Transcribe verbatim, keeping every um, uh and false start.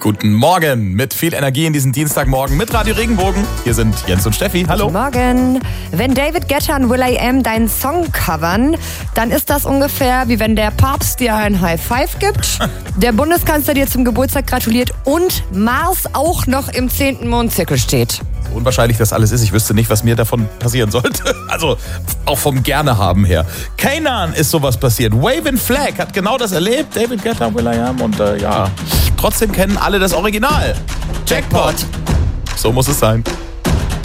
Guten Morgen mit viel Energie in diesen Dienstagmorgen mit Radio Regenbogen. Hier sind Jens und Steffi. Hallo. Guten Morgen. Wenn David Guetta und will.i.am deinen Song covern, dann ist das ungefähr wie wenn der Papst dir ein High Five gibt, der Bundeskanzler dir zum Geburtstag gratuliert und Mars auch noch im zehnten Mondzirkel steht. Unwahrscheinlich das alles ist. Ich wüsste nicht, was mir davon passieren sollte. Also auch vom Gerne-Haben her. Kanan ist sowas passiert. Waving Flag hat genau das erlebt. David Guetta, will.i.am und äh, ja, trotzdem kennen alle das Original. Jackpot. So muss es sein.